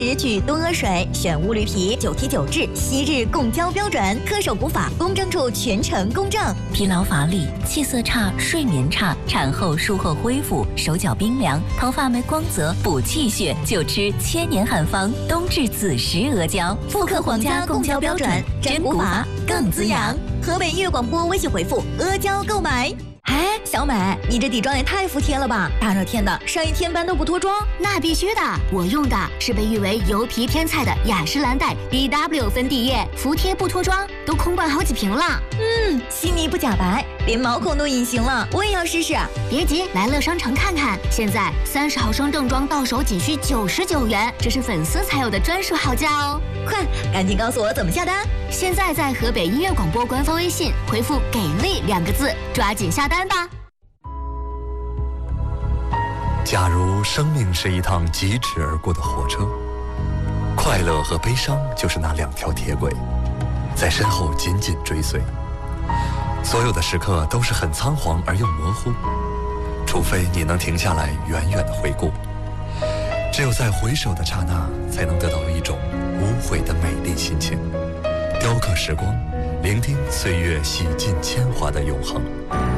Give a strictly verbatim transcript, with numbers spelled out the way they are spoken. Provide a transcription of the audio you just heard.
只取多阿水，选乌驴皮，九提九制，昔日供交标准，恪守古法，公证处全程公证。 疲劳乏力、气色差、睡眠差，产后术后恢复，手脚冰凉，头发没光泽，补气血，就吃千年汉方冬至子时阿胶， 复刻皇家供交标准，真古法更滋养。河北音乐广播微信回复阿胶购买。哎，小美，你这底妆也太服帖了吧！大热天的，上一天班都不脱妆？ 那必须的，我用的是被誉为油皮天菜的雅诗兰黛 B W 粉底液，服帖不脱妆，都空罐好几瓶了。 嗯，细腻不假白，连毛孔都隐形了，我也要试试。 别急，来乐商城看看，现在三十毫升正装到手仅需九十九元，这是粉丝才有的专属好价哦！ 快，赶紧告诉我怎么下单。 现在在河北音乐广播官方微信回复“给力”两个字，抓紧下单吧。 假如生命是一趟疾驰而过的火车，快乐和悲伤就是那两条铁轨，在身后紧紧追随。所有的时刻都是很仓皇而又模糊，除非你能停下来远远的回顾。只有在回首的刹那，才能得到一种无悔的美丽心情。雕刻时光，聆听岁月洗尽铅华的永恒。